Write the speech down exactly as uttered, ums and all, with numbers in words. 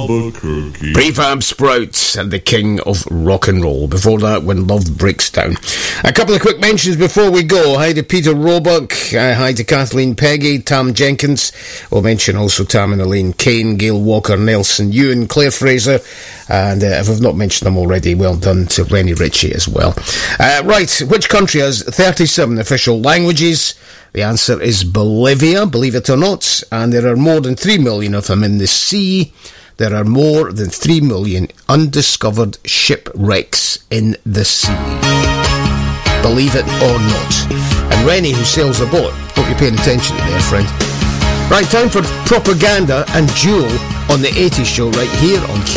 Albuquerque. Prefab Sprouts and the king of rock and roll. Before that, When Love Breaks Down. A couple of quick mentions before we go. Hi to Peter Roebuck. Uh, hi to Kathleen Peggy, Tam Jenkins. We'll mention also Tam and Elaine Kane, Gail Walker, Nelson Ewan, Claire Fraser. And uh, if I've not mentioned them already, well done to Rennie Ritchie as well. Uh, right, which country has thirty-seven official languages? The answer is Bolivia, believe it or not. And there are more than three million of them in the sea. There are more than three million undiscovered shipwrecks in the sea. Believe it or not. And Rennie, who sails a boat, hope you're paying attention there, friend. Right, time for Propaganda and Jewel on the eighties show right here on K.